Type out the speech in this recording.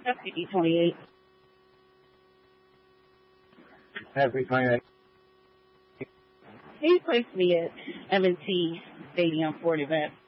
Happy 28. Happy 28. He placed me at M&T Stadium for an event.